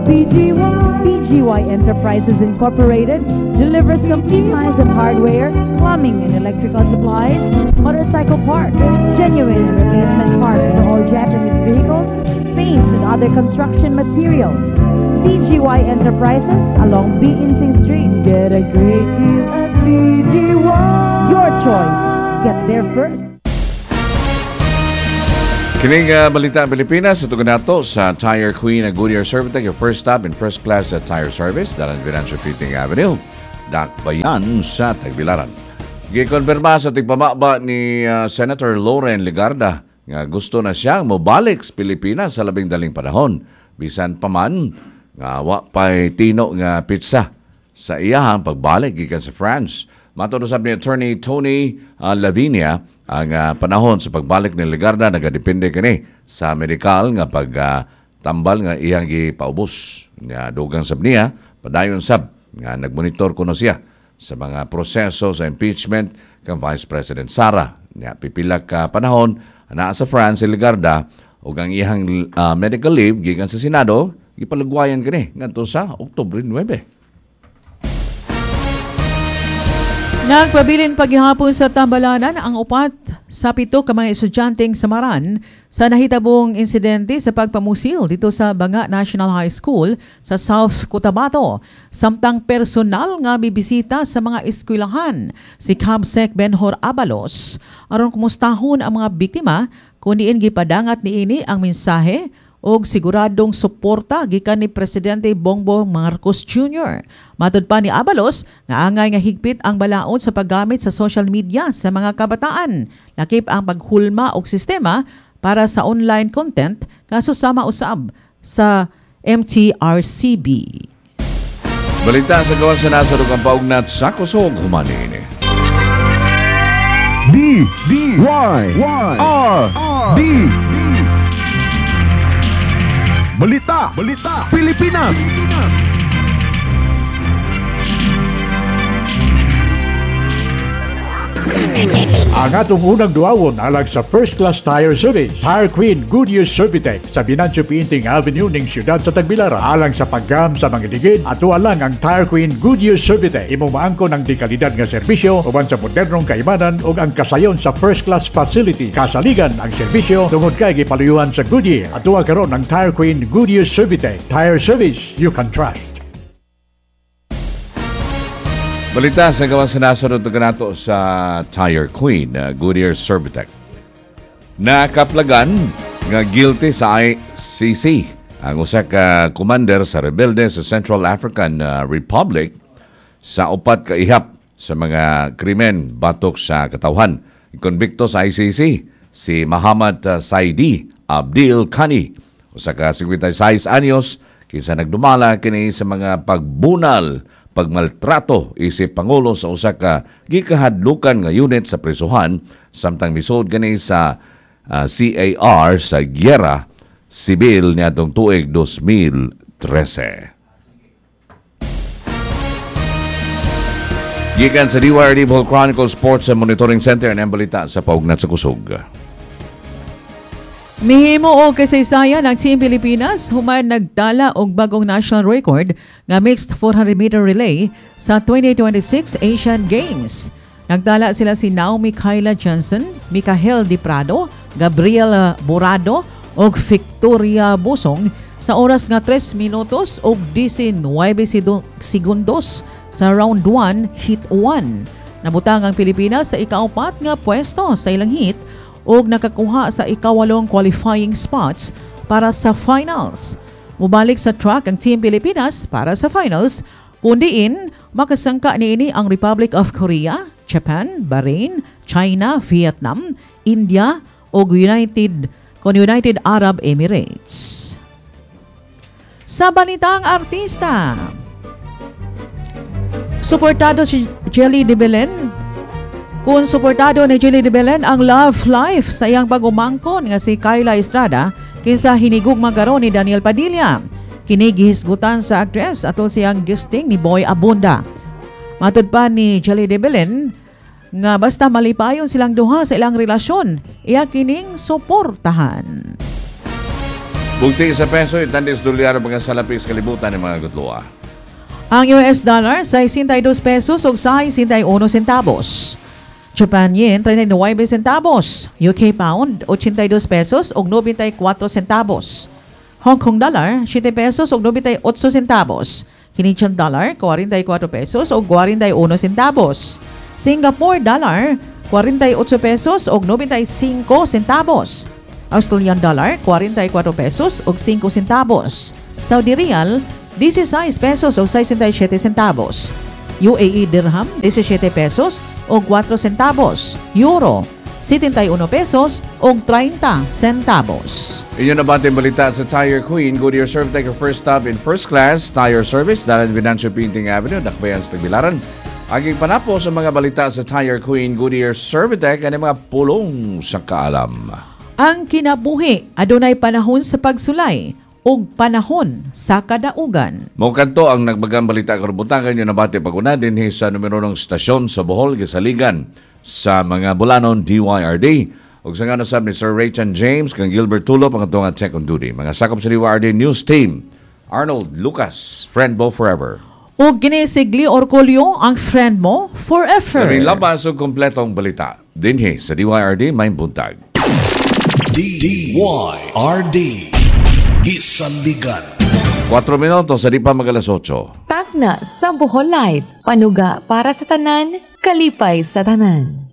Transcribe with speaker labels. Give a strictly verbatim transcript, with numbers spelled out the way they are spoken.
Speaker 1: B G Y. B G Y Enterprises Incorporated delivers complete lines of hardware, plumbing and electrical supplies, motorcycle parts, genuine and replacement parts for all Japanese vehicles, paints and other construction materials. B G Y Enterprises along Biinting Street. Get a great deal at B G Y. Your choice. Get there first.
Speaker 2: Kining uh, Balita Pilipinas, ito nato sa Tire Queen at Goodyear Servitec, your first stop in first class at tire service, Dalan Venancio Fitting Avenue, Dakbayan sa Tagbilaran. Gikonfirma sa tigpamaba ni uh, Senator Loren Legarda nga gusto na siyang mobalik sa Pilipinas sa labing daling panahon. Bisan pa man, nga wa pa'y tino nga pizza sa iyahang pagbalik gikan sa France. Matulosab ni Attorney Tony uh, Lavinia, ang uh, panahon sa pagbalik ni Legarda nagadepende kini sa medical nga pagtambal uh, nga iyang gipaubos nga dugang sab niya padayon sab nga nagmonitor kuno siya sa mga proseso sa impeachment kang Vice President Sara nga pipila ka panahon naa sa France si Legarda ug ang iyang uh, medical leave gikan sa Senado gipalugwayan kini ngadto sa Oktubre nine.
Speaker 3: Nagpabilin paghihapon sa Tambalanan ang upat sa pito ka mga estudyanteng samaran sa nahitabong insidente sa pagpamusil dito sa Banga National High School sa South Cotabato. Samtang personal nga bibisita sa mga eskwelahan si Cabsec Benhor Abalos aron kumustahon ang mga biktima kundiin gipadangat niini ang mensahe og siguradong suporta gikan ni Presidente Bongbong Marcos Junior Matud pa ni Abalos nga angay nga higpit ang balaod sa paggamit sa social media sa mga kabataan. Lakip ang paghulma og sistema para sa online content kasusama usab sa M T R C B.
Speaker 2: Balita sa gawan sa nasa dugang paugnat sa kusog humani ini.
Speaker 4: D D Y R D Balita, Balita, Pilipinas. Ang atong unang duawon alag sa First Class Tire Service, Tire Queen Goodyear Servitec sa Venancio Pinting Avenue ning siyudad sa Tagbilaran. Alang sa paggam sa mga ligid, ato alang ang Tire Queen Goodyear Servitec. Imo maangkon ang dekalidad nga serbisyo uban sa modernong kaibanan ug ang kasayon sa First Class Facility. Kasaligan ang serbisyo tungod kay gipaluyuhan sa Goodyear. Ato karon ang Tire Queen Goodyear Servitec. Tire service you can trust.
Speaker 2: Balita sa gawan sa nasunod na nato sa Tire Queen, uh, Goodyear Servitec. Nakaplagan nga guilty sa I C C ang usa ka commander sa rebelde sa Central African uh, Republic sa upat ka ihap sa mga krimen batok sa katawhan. Konbikto sa I C C si Muhammad uh, Saidi Abdil Khani, usa ka fifty-six anyos kinsa nagdumala kini sa mga pagbunal pagmaltrato isip pangulo sa usa ka gikahadlukan nga unit sa prisuhan samtang misud gani sa uh, C A R sa Giyera Sibil niadtong tuig twenty thirteen. Gikan sa D Y R D Bohol Chronicle Sports and Monitoring Center ang balita sa paugnat sa kusog.
Speaker 3: Mihimo og kasaysayan ang Team Pilipinas human nagdala og bagong national record nga mixed four hundred meter relay sa twenty twenty-six Asian Games. Nagdala sila si Naomi Kyla Johnson, Micael Di Prado, Gabriel Borado ug Victoria Busong sa oras nga tres minutos ug nineteen segundos sa round one, heat one. Nabutang ang Pilipinas sa ikaapat nga pwesto sa ilang heat ug nakakuha sa ikawalong qualifying spots para sa finals. Mubalik sa track ang Team Pilipinas para sa finals, kundiin makasangka niini ang Republic of Korea, Japan, Bahrain, China, Vietnam, India ug United kon United Arab Emirates. Sa balitang artista, suportado si Jelly de Belen. Kung suportado ni Jelly de Belen ang love life sa iyang pagumangkon nga si Kyla Estrada kinsa hinigugma karon ni Daniel Padilla. Kini gihisgutan sa actress atol siyang guesting ni Boy Abunda. Matud pa ni Jelly de Belen nga basta malipayon silang duha sa ilang relasyon, iya kining suportahan.
Speaker 2: Bugti sa peso, itandis dolyar mga salapis kalibutan ng mga gutloa.
Speaker 3: Ang U S dollar sa sixty-two pesos ug sa sixty-one centavos. Japan yen thirty-nine centavos. U K pound eighty-two pesos ug ninety-four centavos. Hong Kong dollar seven pesos ug ninety-eight centavos. Canadian dollar forty-four pesos ug forty-one centavos. Singapore dollar forty-eight pesos ug ninety-five centavos. Australian dollar forty-four pesos ug five centavos. Saudi riyal sixteen pesos ug sixty-seven centavos. U A E dirham seventeen pesos ug four centavos. Euro seventy-one pesos ug thirty centavos.
Speaker 2: Inyo na ba ating balita sa Tire Queen? Goodyear Servitec, your first stop in first class tire service, Dalan Venancio Pinting Avenue, Dakbayan sa Tagbilaran. Aging panapo sa mga balita sa Tire Queen, Goodyear Servitec, ang mga pulong sa kaalam.
Speaker 3: Ang kinabuhi adunay panahon sa pagsulay ug panahon sa kadaugan.
Speaker 2: Mao kadto ang nagbagang balita karubutangan nyo nabati paguna dinhi sa numero ng stasyon sa Bohol gisaligan sa mga bulanon D Y R D. Ug sa ngano sab ni Sir Raychan James kang Gilbert Tulo pangatong check on duty. Mga sakop sa D Y R D News Team, Arnold Lucas, friend Bo forever.
Speaker 3: Ug kini si Gli Orcolio ang friend mo forever.
Speaker 2: Kami labas og kompletong balita dinhi sa D Y R D Main Buntag.
Speaker 5: D Y R D Gisaligan.
Speaker 2: four minutos sa di pa mag alas eight.
Speaker 6: Tagna sa Bohol Live. Panuga para sa tanan, kalipay sa tanan.